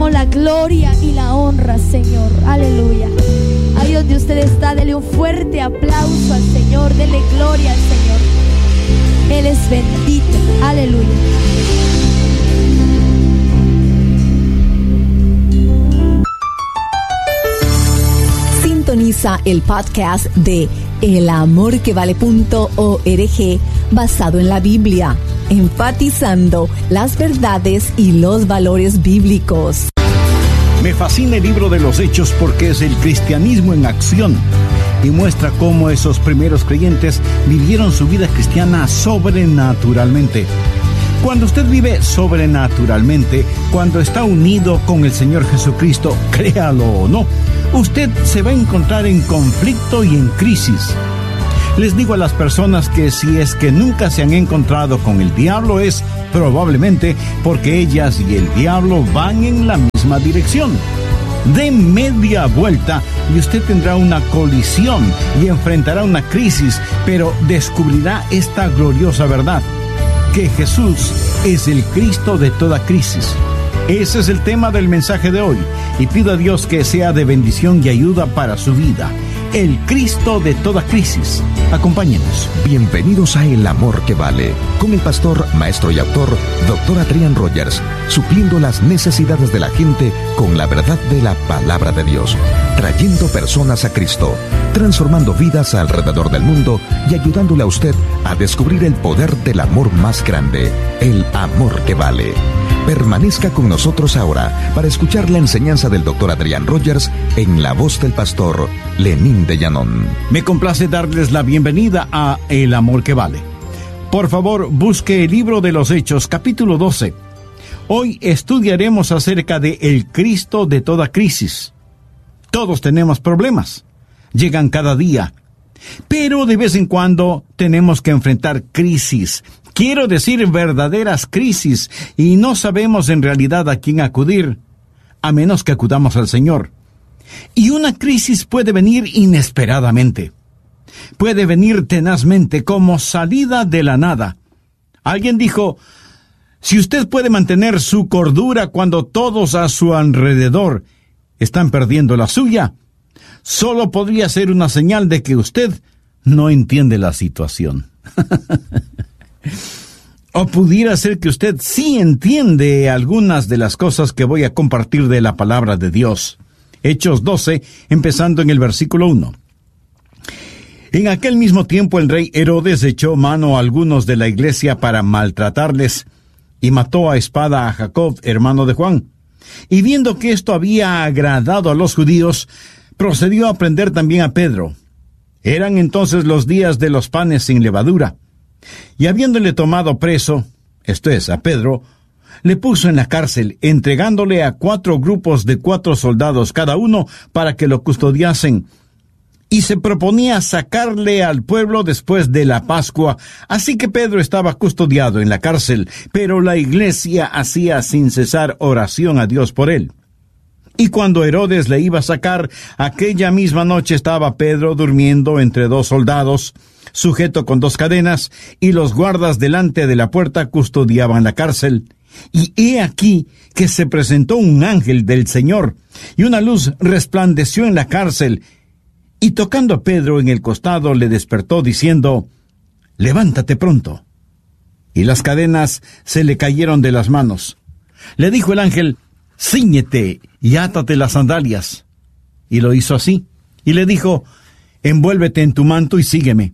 damos la gloria y la honra, Señor. Aleluya. Ahí donde usted está, dele un fuerte aplauso al Señor. Dele gloria al Señor. Él es bendito. Aleluya. Sintoniza el podcast de elamorquevale.org basado en la Biblia, enfatizando las verdades y los valores bíblicos. Me fascina el libro de los Hechos porque es el cristianismo en acción y muestra cómo esos primeros creyentes vivieron su vida cristiana sobrenaturalmente. Cuando usted vive sobrenaturalmente, cuando está unido con el Señor Jesucristo, créalo o no, usted se va a encontrar en conflicto y en crisis. Les digo a las personas que si es que nunca se han encontrado con el diablo es probablemente porque ellas y el diablo van en la misma dirección. De media vuelta y usted tendrá una colisión y enfrentará una crisis, pero descubrirá esta gloriosa verdad, que Jesús es el Cristo de toda crisis. Ese es el tema del mensaje de hoy y pido a Dios que sea de bendición y ayuda para su vida. El Cristo de toda crisis. Acompáñenos. Bienvenidos a El Amor que Vale, con el pastor, maestro y autor, Dr. Adrián Rogers, supliendo las necesidades de la gente con la verdad de la palabra de Dios, trayendo personas a Cristo, transformando vidas alrededor del mundo y ayudándole a usted a descubrir el poder del amor más grande, el amor que vale. Permanezca con nosotros ahora para escuchar la enseñanza del Dr. Adrián Rogers en la voz del pastor Lenín de Llanón. Me complace darles la bienvenida a El Amor que Vale. Por favor, busque el libro de los Hechos, capítulo 12. Hoy estudiaremos acerca de el Cristo de toda crisis. Todos tenemos problemas. Llegan cada día. Pero de vez en cuando tenemos que enfrentar crisis. Quiero decir verdaderas crisis, y no sabemos en realidad a quién acudir, a menos que acudamos al Señor. Y una crisis puede venir inesperadamente. Puede venir tenazmente, como salida de la nada. Alguien dijo, si usted puede mantener su cordura cuando todos a su alrededor están perdiendo la suya, solo podría ser una señal de que usted no entiende la situación. O pudiera ser que usted sí entiende algunas de las cosas que voy a compartir de la palabra de Dios. Hechos 12, empezando en el versículo 1. En aquel mismo tiempo el rey Herodes echó mano a algunos de la iglesia para maltratarles y mató a espada a Jacob, hermano de Juan. Y viendo que esto había agradado a los judíos, procedió a prender también a Pedro. Eran entonces los días de los panes sin levadura. Y habiéndole tomado preso, esto es, a Pedro, le puso en la cárcel, entregándole a 4 grupos de 4 soldados cada uno para que lo custodiasen. Y se proponía sacarle al pueblo después de la Pascua. Así que Pedro estaba custodiado en la cárcel, pero la iglesia hacía sin cesar oración a Dios por él. Y cuando Herodes le iba a sacar, aquella misma noche estaba Pedro durmiendo entre 2 soldados, sujeto con 2 cadenas, y los guardas delante de la puerta custodiaban la cárcel. Y he aquí que se presentó un ángel del Señor, y una luz resplandeció en la cárcel, y tocando a Pedro en el costado le despertó diciendo, levántate pronto. Y las cadenas se le cayeron de las manos. Le dijo el ángel, cíñete y átate las sandalias. Y lo hizo así. Y le dijo, envuélvete en tu manto y sígueme.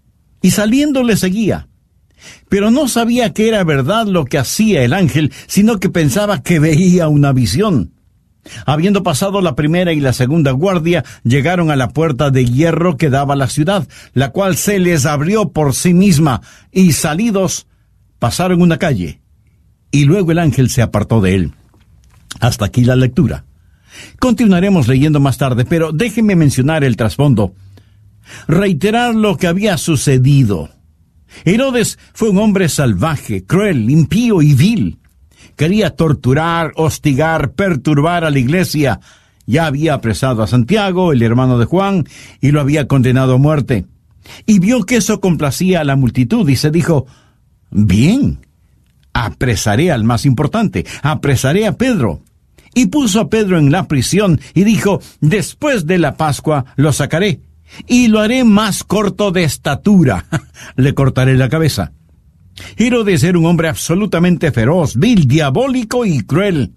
Y saliendo le seguía. Pero no sabía que era verdad lo que hacía el ángel, sino que pensaba que veía una visión. Habiendo pasado la primera y la segunda guardia, llegaron a la puerta de hierro que daba a la ciudad, la cual se les abrió por sí misma, y salidos, pasaron una calle. Y luego el ángel se apartó de él. Hasta aquí la lectura. Continuaremos leyendo más tarde, pero déjenme mencionar el trasfondo. Reiterar lo que había sucedido. Herodes fue un hombre salvaje, cruel, impío y vil. Quería torturar, hostigar, perturbar a la iglesia. Ya había apresado a Santiago, el hermano de Juan, y lo había condenado a muerte. Y vio que eso complacía a la multitud y se dijo, bien, apresaré al más importante, apresaré a Pedro. y puso a Pedro en la prisión y dijo: después de la Pascua lo sacaré y lo haré más corto de estatura. Le cortaré la cabeza. Herodes era un hombre absolutamente feroz, vil, diabólico y cruel.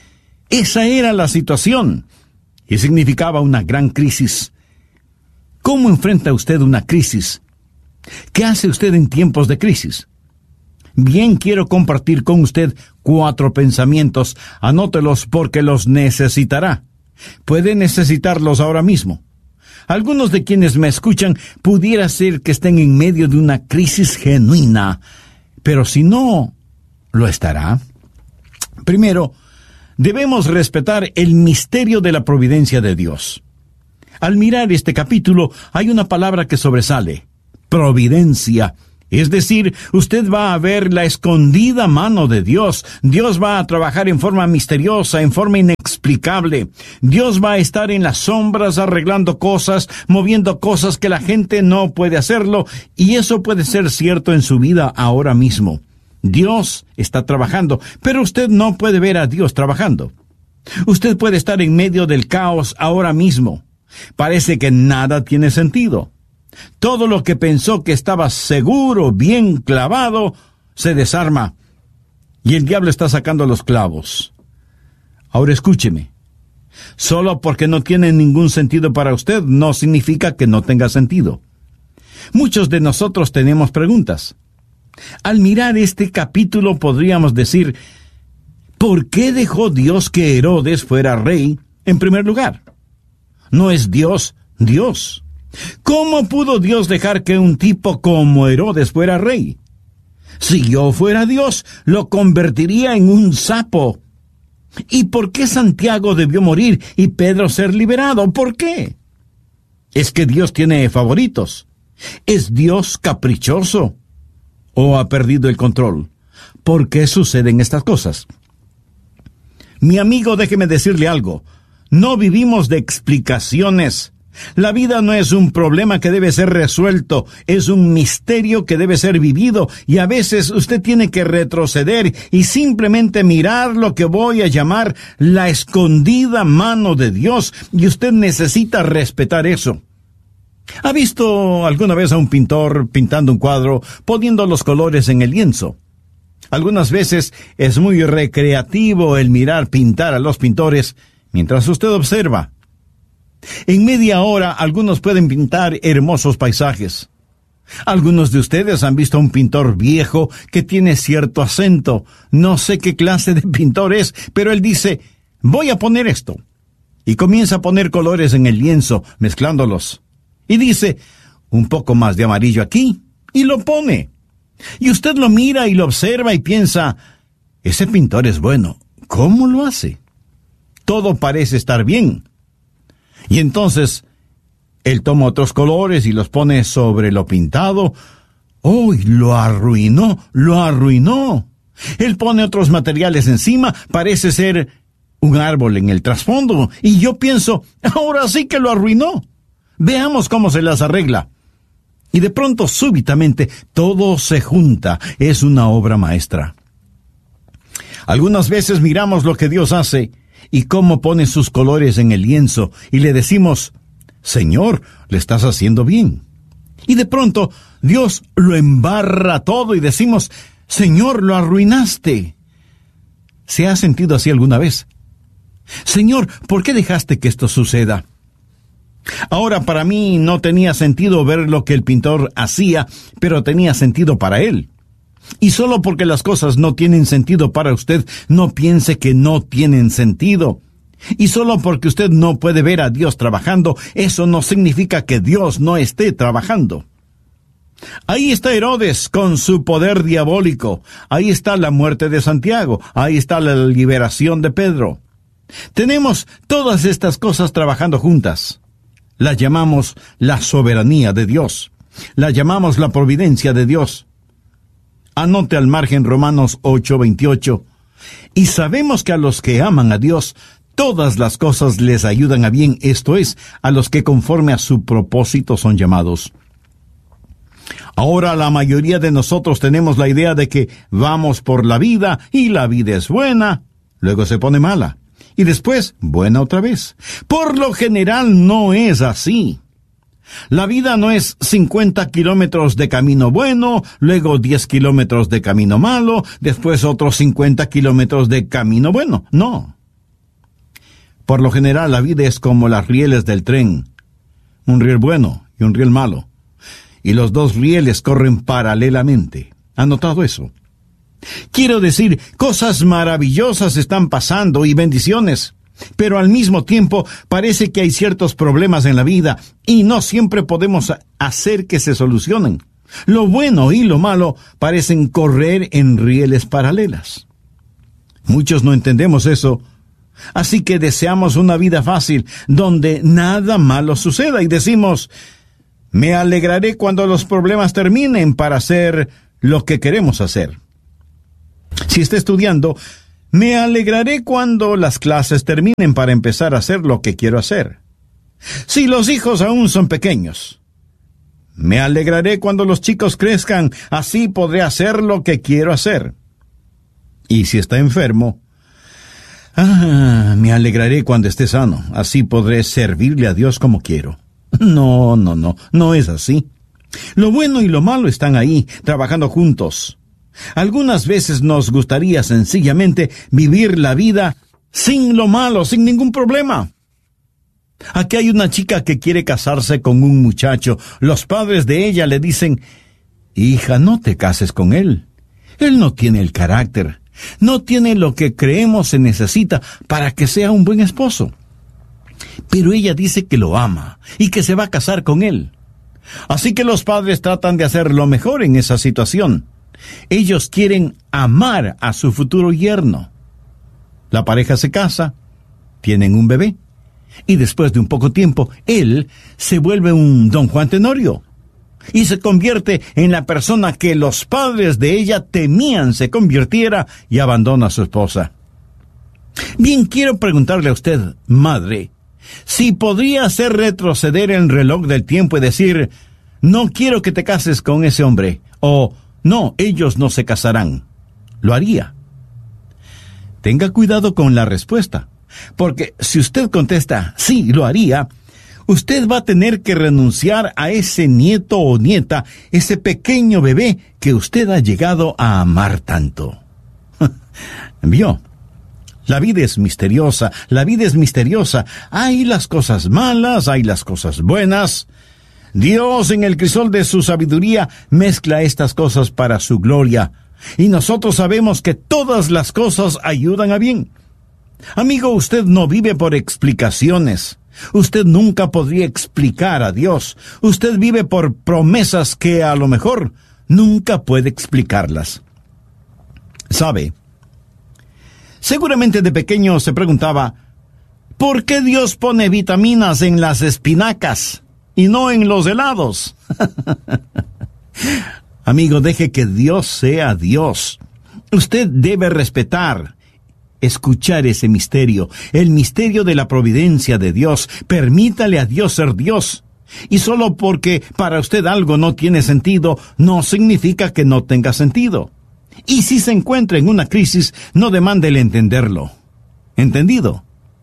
Esa era la situación y significaba una gran crisis. ¿Cómo enfrenta usted una crisis? ¿Qué hace usted en tiempos de crisis? Bien, quiero compartir con usted 4 pensamientos. Anótelos porque los necesitará. Puede necesitarlos ahora mismo. Algunos de quienes me escuchan pudiera ser que estén en medio de una crisis genuina, pero si no lo estará. Primero, debemos respetar el misterio de la providencia de Dios. Al mirar este capítulo, hay una palabra que sobresale: providencia. Es decir, usted va a ver la escondida mano de Dios. Dios va a trabajar en forma misteriosa, en forma inexplicable. Dios va a estar en las sombras arreglando cosas, moviendo cosas que la gente no puede hacerlo, y eso puede ser cierto en su vida ahora mismo. Dios está trabajando, pero usted no puede ver a Dios trabajando. Usted puede estar en medio del caos ahora mismo. Parece que nada tiene sentido. Todo lo que pensó que estaba seguro, bien clavado, se desarma. Y el diablo está sacando los clavos. Ahora escúcheme. Solo porque no tiene ningún sentido para usted, no significa que no tenga sentido. Muchos de nosotros tenemos preguntas. Al mirar este capítulo podríamos decir: ¿por qué dejó Dios que Herodes fuera rey en primer lugar? ¿No es Dios Dios? ¿Cómo pudo Dios dejar que un tipo como Herodes fuera rey? Si yo fuera Dios, lo convertiría en un sapo. ¿Y por qué Santiago debió morir y Pedro ser liberado? ¿Por qué? ¿Es que Dios tiene favoritos? ¿Es Dios caprichoso? ¿O ha perdido el control? ¿Por qué suceden estas cosas? Mi amigo, déjeme decirle algo. No vivimos de explicaciones. La vida no es un problema que debe ser resuelto, es un misterio que debe ser vivido, y a veces usted tiene que retroceder y simplemente mirar lo que voy a llamar la escondida mano de Dios, y usted necesita respetar eso. ¿Ha visto alguna vez a un pintor pintando un cuadro, poniendo los colores en el lienzo? Algunas veces es muy recreativo el mirar pintar a los pintores mientras usted observa. En media hora algunos pueden pintar hermosos paisajes. Algunos de ustedes han visto a un pintor viejo que tiene cierto acento. No sé qué clase de pintor es, pero él dice: voy a poner esto. Y comienza a poner colores en el lienzo, mezclándolos. Y dice: un poco más de amarillo aquí, y lo pone. Y usted lo mira y lo observa y piensa: ese pintor es bueno. ¿Cómo lo hace? Todo parece estar bien. Y entonces, él toma otros colores y los pone sobre lo pintado. ¡Oh! Lo arruinó, lo arruinó. Él pone otros materiales encima, parece ser un árbol en el trasfondo. Y yo pienso: ahora sí que lo arruinó. Veamos cómo se las arregla. Y de pronto, súbitamente, todo se junta. Es una obra maestra. Algunas veces miramos lo que Dios hace y cómo pone sus colores en el lienzo, y le decimos: Señor, le estás haciendo bien. Y de pronto, Dios lo embarra todo y decimos: Señor, lo arruinaste. ¿Se ha sentido así alguna vez? Señor, ¿por qué dejaste que esto suceda? Ahora, para mí no tenía sentido ver lo que el pintor hacía, pero tenía sentido para él. Y solo porque las cosas no tienen sentido para usted, no piense que no tienen sentido. Y solo porque usted no puede ver a Dios trabajando, eso no significa que Dios no esté trabajando. Ahí está Herodes con su poder diabólico. Ahí está la muerte de Santiago. Ahí está la liberación de Pedro. Tenemos todas estas cosas trabajando juntas. La llamamos la soberanía de Dios. La llamamos la providencia de Dios. Anote al margen Romanos 8:28. Y sabemos que a los que aman a Dios, todas las cosas les ayudan a bien, esto es, a los que conforme a su propósito son llamados. Ahora la mayoría de nosotros tenemos la idea de que vamos por la vida y la vida es buena, luego se pone mala. y después buena otra vez. Por lo general no es así. La vida no es 50 kilómetros de camino bueno, luego 10 kilómetros de camino malo, después otros 50 kilómetros de camino bueno. No. Por lo general la vida es como las rieles del tren. Un riel bueno y un riel malo. Y los dos rieles corren paralelamente. ¿Han notado eso? Quiero decir, cosas maravillosas están pasando y bendiciones. Pero al mismo tiempo parece que hay ciertos problemas en la vida y no siempre podemos hacer que se solucionen. Lo bueno y lo malo parecen correr en rieles paralelas. Muchos no entendemos eso, así que deseamos una vida fácil donde nada malo suceda y decimos, me alegraré cuando los problemas terminen para hacer lo que queremos hacer. Si está estudiando, me alegraré cuando las clases terminen para empezar a hacer lo que quiero hacer. Si los hijos aún son pequeños, me alegraré cuando los chicos crezcan, así podré hacer lo que quiero hacer. Y si está enfermo, me alegraré cuando esté sano, así podré servirle a Dios como quiero. No es así. Lo bueno y lo malo están ahí, trabajando juntos. Algunas veces nos gustaría sencillamente vivir la vida sin lo malo, sin ningún problema. Aquí hay una chica que quiere casarse con un muchacho. Los padres de ella le dicen, hija, no te cases con él. Él no tiene el carácter, no tiene lo que creemos se necesita para que sea un buen esposo. Pero ella dice que lo ama y que se va a casar con él. Así que los padres tratan de hacer lo mejor en esa situación. Ellos quieren amar a su futuro yerno. La pareja se casa, tienen un bebé, y después de un poco tiempo, él se vuelve un Don Juan Tenorio, y se convierte en la persona que los padres de ella temían se convirtiera y abandona a su esposa. Bien, quiero preguntarle a usted, madre, si podría hacer retroceder el reloj del tiempo y decir, no quiero que te cases con ese hombre, o no, ellos no se casarán. ¿Lo haría? Tenga cuidado con la respuesta, porque si usted contesta, sí, lo haría, usted va a tener que renunciar a ese nieto o nieta, ese pequeño bebé que usted ha llegado a amar tanto. ¿Vio? La vida es misteriosa, Hay las cosas malas, hay las cosas buenas. Dios, en el crisol de su sabiduría, mezcla estas cosas para su gloria. Y nosotros sabemos que todas las cosas ayudan a bien. Amigo, usted no vive por explicaciones. Usted nunca podría explicar a Dios. Usted vive por promesas que a lo mejor nunca puede explicarlas. ¿Sabe? Seguramente de pequeño se preguntaba, ¿por qué Dios pone vitaminas en las espinacas y no en los helados? Amigo, deje que Dios sea Dios. Usted debe respetar, escuchar ese misterio, el misterio de la providencia de Dios. Permítale a Dios ser Dios. Y solo porque para usted algo no tiene sentido, no significa que no tenga sentido. Y si se encuentra en una crisis, no demande el entenderlo. ¿Entendido?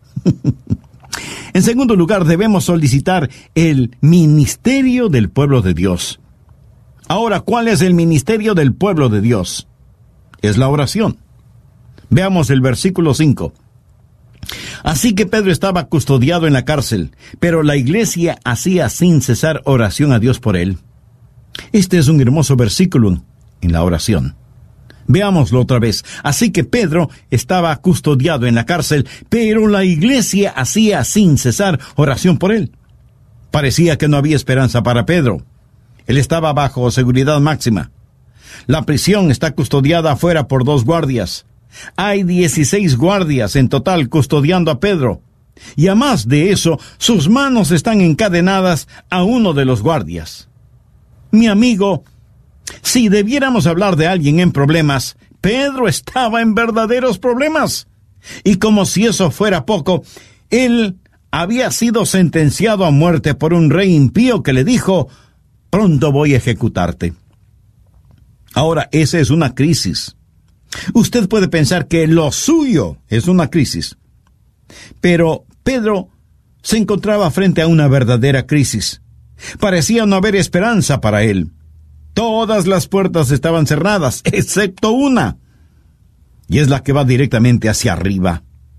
En segundo lugar, debemos solicitar el ministerio del pueblo de Dios. Ahora, ¿cuál es el ministerio del pueblo de Dios? Es la oración. Veamos el versículo 5. Así que Pedro estaba custodiado en la cárcel, pero la iglesia hacía sin cesar oración a Dios por él. Este es un hermoso versículo en la oración. Veámoslo otra vez. Así que Pedro estaba custodiado en la cárcel, pero la iglesia hacía sin cesar oración por él. Parecía que no había esperanza para Pedro. Él estaba bajo seguridad máxima. La prisión está custodiada afuera por 2 guardias. Hay 16 guardias en total custodiando a Pedro. Y a más de eso, sus manos están encadenadas a uno de los guardias. Mi amigo, si debiéramos hablar de alguien en problemas, Pedro estaba en verdaderos problemas. Y como si eso fuera poco, él había sido sentenciado a muerte por un rey impío que le dijo, pronto voy a ejecutarte. Ahora, esa es una crisis. Usted puede pensar que lo suyo es una crisis. Pero Pedro se encontraba frente a una verdadera crisis. Parecía no haber esperanza para él. Todas las puertas estaban cerradas, excepto una, y es la que va directamente hacia arriba.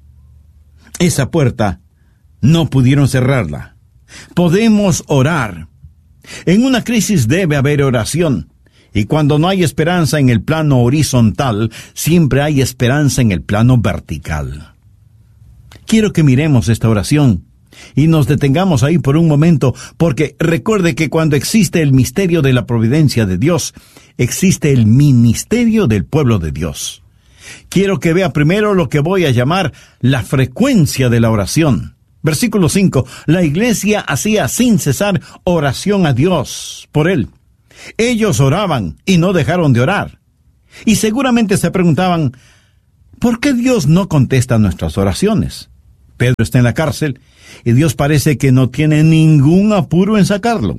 Esa puerta no pudieron cerrarla. Podemos orar. En una crisis debe haber oración. Y cuando no hay esperanza en el plano horizontal, siempre hay esperanza en el plano vertical. Quiero que miremos esta oración y nos detengamos ahí por un momento, porque recuerde que cuando existe el misterio de la providencia de Dios, existe el ministerio del pueblo de Dios. Quiero que vea primero lo que voy a llamar la frecuencia de la oración. Versículo 5. La iglesia hacía sin cesar oración a Dios por él. Ellos oraban y no dejaron de orar. Y seguramente se preguntaban, ¿por qué Dios no contesta nuestras oraciones? Pedro está en la cárcel y Dios parece que no tiene ningún apuro en sacarlo.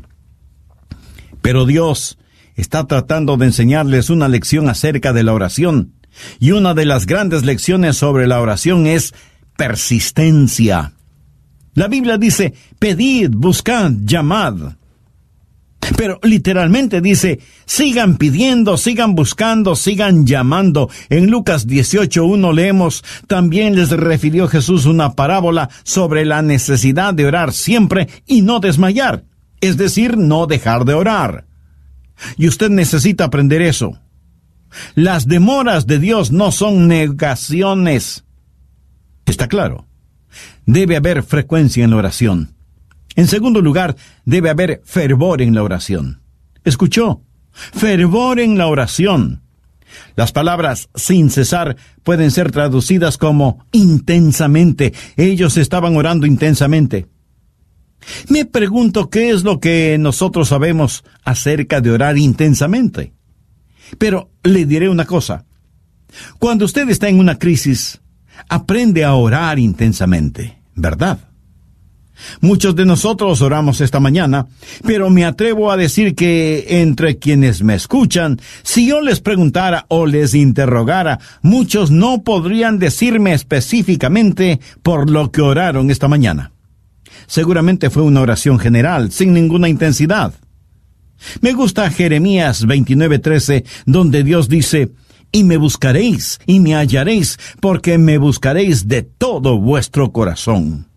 Pero Dios está tratando de enseñarles una lección acerca de la oración. Y una de las grandes lecciones sobre la oración es persistencia. La Biblia dice, pedid, buscad, llamad. Pero literalmente dice, sigan pidiendo, sigan buscando, sigan llamando. En Lucas 18:1 leemos, también les refirió Jesús una parábola sobre la necesidad de orar siempre y no desmayar. Es decir, no dejar de orar. Y usted necesita aprender eso. Las demoras de Dios no son negaciones. ¿Está claro? Debe haber frecuencia en la oración. En segundo lugar, debe haber fervor en la oración. ¿Escuchó? Fervor en la oración. Las palabras sin cesar pueden ser traducidas como intensamente. Ellos estaban orando intensamente. Me pregunto qué es lo que nosotros sabemos acerca de orar intensamente. Pero le diré una cosa. Cuando usted está en una crisis, aprende a orar intensamente, ¿verdad? Muchos de nosotros oramos esta mañana, pero me atrevo a decir que entre quienes me escuchan, si yo les preguntara o les interrogara, muchos no podrían decirme específicamente por lo que oraron esta mañana. Seguramente fue una oración general, sin ninguna intensidad. Me gusta Jeremías 29:13, donde Dios dice, y me buscaréis, y me hallaréis, porque me buscaréis de todo vuestro corazón.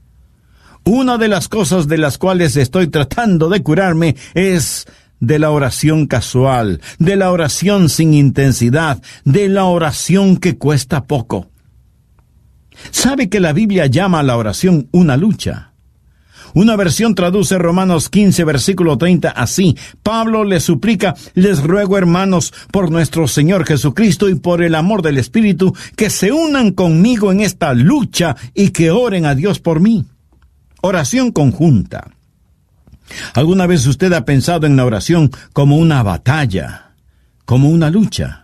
Una de las cosas de las cuales estoy tratando de curarme es de la oración casual, de la oración sin intensidad, de la oración que cuesta poco. ¿Sabe que la Biblia llama a la oración una lucha? Una versión traduce Romanos 15, versículo 30 así: Pablo les suplica, les ruego, hermanos, por nuestro Señor Jesucristo y por el amor del Espíritu, que se unan conmigo en esta lucha y que oren a Dios por mí. Oración conjunta. ¿Alguna vez usted ha pensado en la oración como una batalla, como una lucha?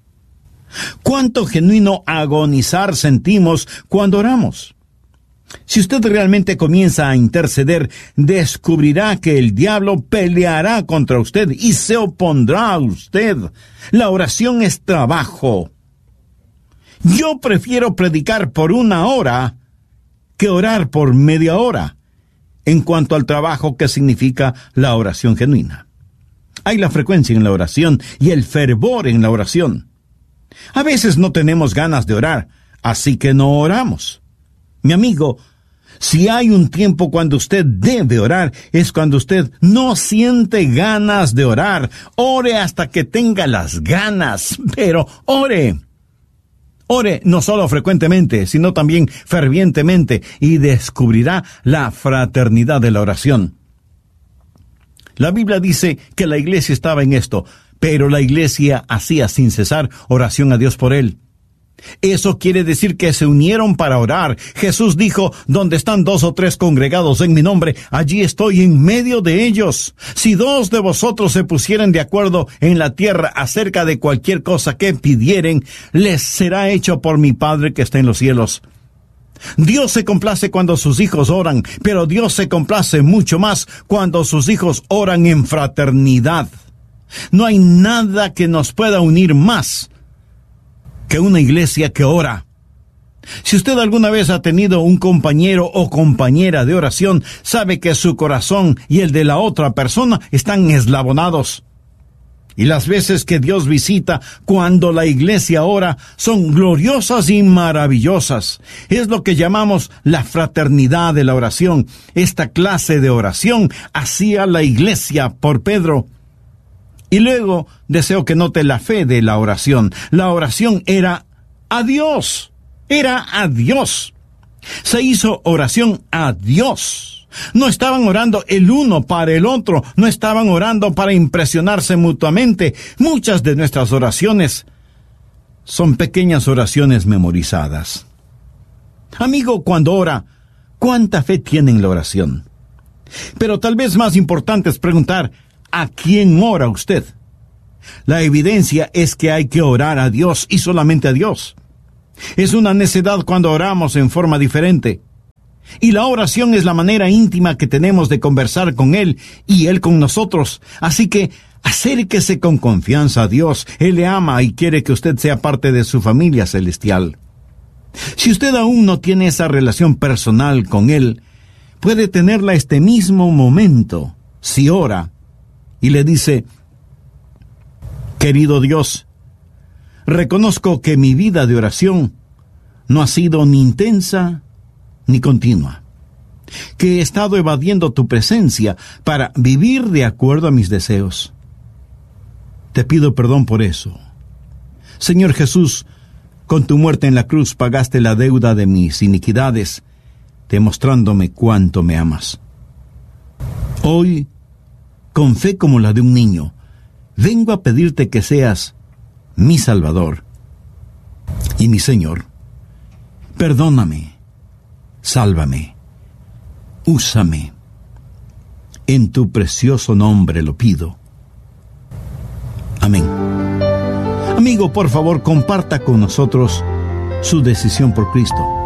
¿Cuánto genuino agonizar sentimos cuando oramos? Si usted realmente comienza a interceder, descubrirá que el diablo peleará contra usted y se opondrá a usted. La oración es trabajo. Yo prefiero predicar por 1 hora que orar por media hora, en cuanto al trabajo que significa la oración genuina. Hay la frecuencia en la oración y el fervor en la oración. A veces no tenemos ganas de orar, así que no oramos. Mi amigo, si hay un tiempo cuando usted debe orar, es cuando usted no siente ganas de orar. Ore hasta que tenga las ganas, pero ore. Ore no solo frecuentemente, sino también fervientemente, y descubrirá la fraternidad de la oración. La Biblia dice que la iglesia estaba en esto, pero la iglesia hacía sin cesar oración a Dios por él. Eso quiere decir que se unieron para orar. Jesús dijo, donde están 2 o 3 congregados en mi nombre, allí estoy en medio de ellos. Si 2 de vosotros se pusieren de acuerdo en la tierra acerca de cualquier cosa que pidieren, les será hecho por mi Padre que está en los cielos. Dios se complace cuando sus hijos oran, pero Dios se complace mucho más cuando sus hijos oran en fraternidad. No hay nada que nos pueda unir más que una iglesia que ora. Si usted alguna vez ha tenido un compañero o compañera de oración, sabe que su corazón y el de la otra persona están eslabonados. Y las veces que Dios visita cuando la iglesia ora son gloriosas y maravillosas. Es lo que llamamos la fraternidad de la oración. Esta clase de oración hacía la iglesia por Pedro. Y luego deseo que note la fe de la oración. La oración era a Dios. Era a Dios. Se hizo oración a Dios. No estaban orando el uno para el otro, no estaban orando para impresionarse mutuamente. Muchas de nuestras oraciones son pequeñas oraciones memorizadas. Amigo, cuando ora, ¿cuánta fe tiene en la oración? Pero tal vez más importante es preguntar, ¿a quién ora usted? La evidencia es que hay que orar a Dios y solamente a Dios. Es una necedad cuando oramos en forma diferente. Y la oración es la manera íntima que tenemos de conversar con Él y Él con nosotros. Así que acérquese con confianza a Dios. Él le ama y quiere que usted sea parte de su familia celestial. Si usted aún no tiene esa relación personal con Él, puede tenerla este mismo momento, si ora y le dice: querido Dios, reconozco que mi vida de oración no ha sido ni intensa ni continua, que he estado evadiendo tu presencia para vivir de acuerdo a mis deseos. Te pido perdón por eso. Señor Jesús, con tu muerte en la cruz pagaste la deuda de mis iniquidades, demostrándome cuánto me amas. Hoy, con fe como la de un niño, vengo a pedirte que seas mi Salvador y mi Señor. Perdóname, sálvame, úsame. En tu precioso nombre lo pido. Amén. Amigo, por favor, comparta con nosotros su decisión por Cristo.